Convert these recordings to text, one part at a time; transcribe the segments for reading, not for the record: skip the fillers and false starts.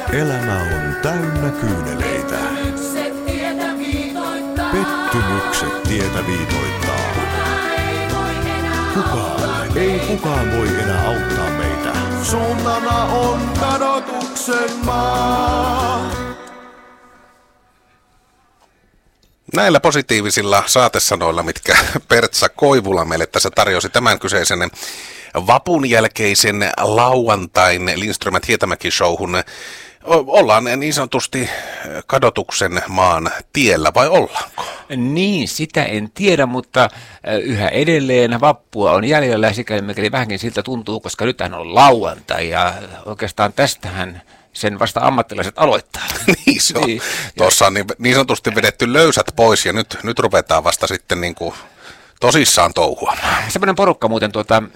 Elämä on täynnä kyyneleitä. Pettymykset tietä viitoittaa. Kukaan voi enää auttaa meitä. Suunnana on kadotuksen maa. Näillä positiivisilla saatesanoilla, mitkä Pertsa Koivula meille tässä tarjosi tämän kyseisen vapun jälkeisen lauantain Lindström Hietamäki-showhun, ollaan niin sanotusti kadotuksen maan tiellä, vai ollaanko? Niin, sitä en tiedä, mutta yhä edelleen vappua on jäljellä, sikäli mikäli vähänkin siltä tuntuu, koska nythän on lauantai ja oikeastaan tästähän sen vasta ammattilaiset aloittaa. Niin se on. Niin. Tuossa on niin sanotusti vedetty löysät pois ja nyt ruvetaan vasta sitten niin kuin tosissaan touhuamaan. Semmoinen porukka muuten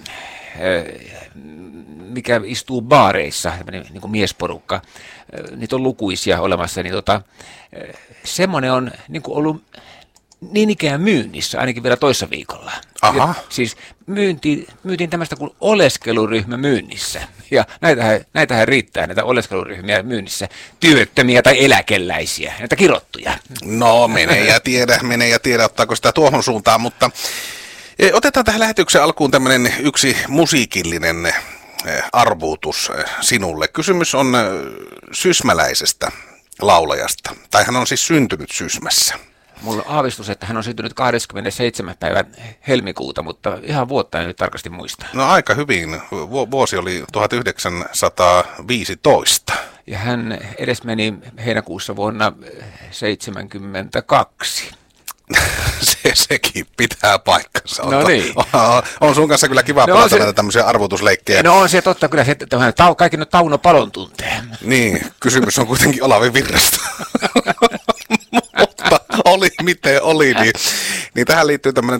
mikä istuu baareissa, niin kuin miesporukka, niitä on lukuisia olemassa, niin semmoinen on niin kuin ollut niin ikään myynnissä, ainakin vielä toissa viikolla. Aha. Siis myytiin tämmöistä kuin oleskeluryhmä myynnissä. Ja näitähän riittää, näitä oleskeluryhmiä myynnissä. Työttömiä tai eläkeläisiä, näitä kirottuja. No, mene ja tiedä, ottaako sitä tuohon suuntaan, mutta otetaan tähän lähetyksen alkuun tämmöinen yksi musiikillinen arvuutus sinulle. Kysymys on sysmäläisestä laulajasta, tai hän on siis syntynyt Sysmässä. Mulla on aavistus, että hän on syntynyt 27. päivä helmikuuta, mutta ihan vuotta en nyt tarkasti muista. No aika hyvin. Vuosi oli 1915. Ja hän edes meni heinäkuussa vuonna 1972. Sekin pitää paikkansa. No niin. On sun kanssa kyllä kiva pelata näitä tämmöisiä arvutusleikkejä. No on se totta, kyllä se kaikki nyt Tauno Palon tuntee. Niin, kysymys on kuitenkin Olavi Virrasta. Mutta oli miten oli, niin tähän liittyy tämmöinen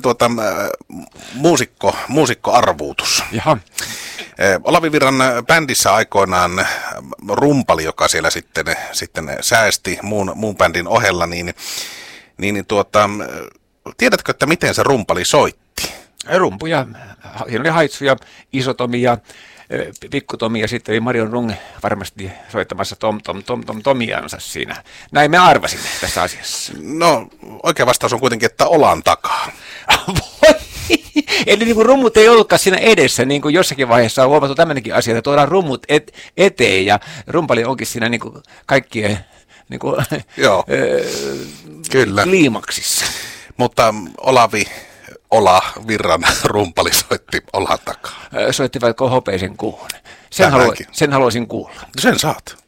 muusikkoarvuutus. Jaha. Olavi Virran bändissä aikoinaan rumpali, joka siellä sitten säästi muun bändin ohella, niin tiedätkö, että miten se rumpali soitti? Rumpuja, siinä oli haitsuja, isotomia, pikkutomia, sitten oli Marion Rung varmasti soittamassa tomiansa siinä. Näin me arvasimme tässä asiassa. No, oikea vastaus on kuitenkin, että olan takaa. Eli niin kuin rummut ei ollutkaan siinä edessä, niin kuin jossakin vaiheessa on huomattu tämmöinenkin asia, että tuodaan rummut eteen ja rumpali onkin siinä niin kuin kaikkien niin kuin, kyllä. kliimaksissa. Mutta Ola Virran rumpali soitti olan takaa. Soitti vaikka hopeisen kuuhun. Sen haluaisin kuulla. Sen saat.